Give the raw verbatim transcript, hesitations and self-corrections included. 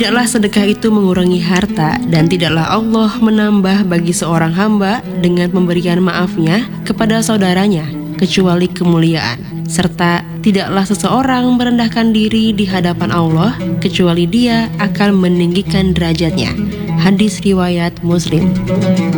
Tidaklah sedekah itu mengurangi harta, dan tidaklah Allah menambah bagi seorang hamba dengan memberikan maafnya kepada saudaranya, kecuali kemuliaan. Serta tidaklah seseorang merendahkan diri di hadapan Allah, kecuali Dia akan meninggikan derajatnya. Hadis riwayat Muslim.